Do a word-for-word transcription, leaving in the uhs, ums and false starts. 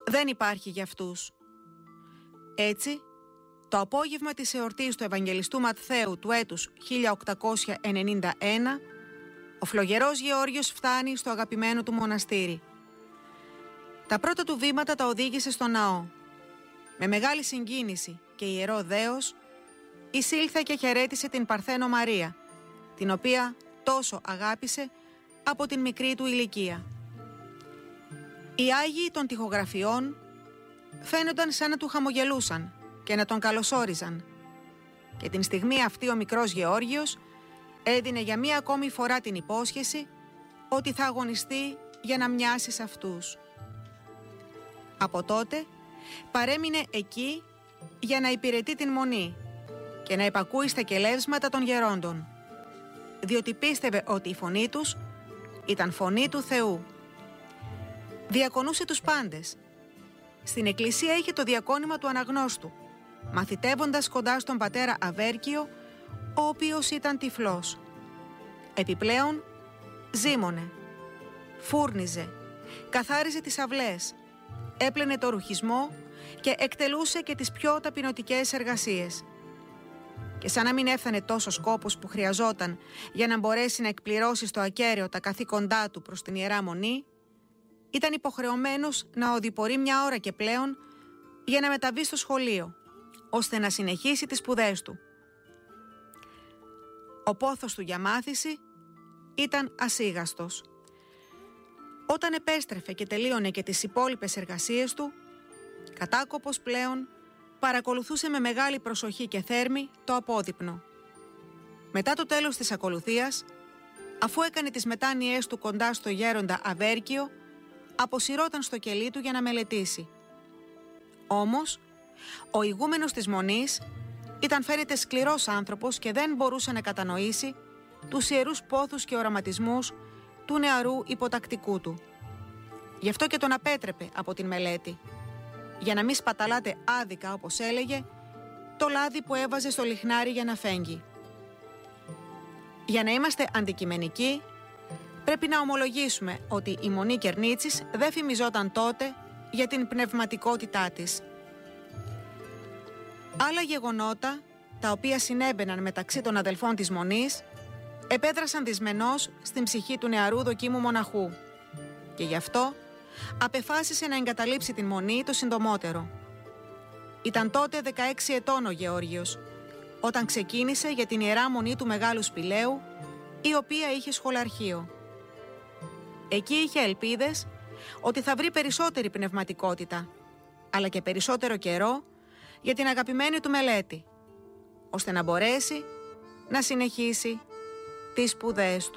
δεν υπάρχει για αυτούς. Έτσι, το απόγευμα της εορτής του Ευαγγελιστού Ματθαίου του έτους χίλια οκτακόσια ενενήντα ένα, ο φλογερός Γεώργιος φτάνει στο αγαπημένο του μοναστήρι. Τα πρώτα του βήματα τα οδήγησε στο ναό. Με μεγάλη συγκίνηση και ιερό δέος, εισήλθε και χαιρέτησε την Παρθένο Μαρία, την οποία τόσο αγάπησε από την μικρή του ηλικία. Οι Άγιοι των τοιχογραφιών φαίνονταν σαν να του χαμογελούσαν και να τον καλωσόριζαν, και την στιγμή αυτή ο μικρός Γεώργιος έδινε για μία ακόμη φορά την υπόσχεση ότι θα αγωνιστεί για να μοιάσει σε αυτούς. Από τότε παρέμεινε εκεί για να υπηρετεί την Μονή και να υπακούει στα κελεύσματα των γερόντων, διότι πίστευε ότι η φωνή τους ήταν φωνή του Θεού. Διακονούσε τους πάντες. Στην εκκλησία είχε το διακόνημα του αναγνώστου, μαθητεύοντας κοντά στον πατέρα Αβέρκιο, ο οποίος ήταν τυφλός. Επιπλέον ζήμωνε, φούρνιζε, καθάριζε τις αυλές, έπλαινε το ρουχισμό και εκτελούσε και τις πιο ταπεινωτικές εργασίες. Και σαν να μην έφτανε τόσος κόπος που χρειαζόταν για να μπορέσει να εκπληρώσει στο ακέραιο τα καθήκοντά του προς την Ιερά Μονή, ήταν υποχρεωμένος να οδηπορεί μια ώρα και πλέον για να μεταβεί στο σχολείο, ώστε να συνεχίσει τις σπουδές του. Ο πόθος του για μάθηση ήταν ασίγαστος. Όταν επέστρεφε και τελείωνε και τις υπόλοιπες εργασίες του, κατάκοπος πλέον παρακολουθούσε με μεγάλη προσοχή και θέρμη το απόδειπνο. Μετά το τέλος της ακολουθίας, αφού έκανε τις μετάνοιές του κοντά στο γέροντα Αβέρκιο, αποσυρώταν στο κελί του για να μελετήσει. Όμως, ο ηγούμενος της Μονής ήταν φαίνεται σκληρός άνθρωπος και δεν μπορούσε να κατανοήσει τους ιερούς πόθους και οραματισμούς του νεαρού υποτακτικού του. Γι' αυτό και τον απέτρεπε από την μελέτη, για να μην σπαταλάτε άδικα, όπως έλεγε, το λάδι που έβαζε στο λιχνάρι για να φέγγει. Για να είμαστε αντικειμενικοί, πρέπει να ομολογήσουμε ότι η Μονή Κερνίτσης δεν φημιζόταν τότε για την πνευματικότητά της. Άλλα γεγονότα, τα οποία συνέμπαιναν μεταξύ των αδελφών της Μονής, επέδρασαν δυσμενώς στην ψυχή του νεαρού δοκίμου μοναχού, και γι' αυτό απεφάσισε να εγκαταλείψει την Μονή το συντομότερο. Ήταν τότε δεκαέξι ετών ο Γεώργιος, όταν ξεκίνησε για την Ιερά Μονή του Μεγάλου Σπηλαίου, η οποία είχε σχολαρχείο. Εκεί είχε ελπίδες ότι θα βρει περισσότερη πνευματικότητα, αλλά και περισσότερο καιρό για την αγαπημένη του μελέτη, ώστε να μπορέσει να συνεχίσει τις σπουδές του.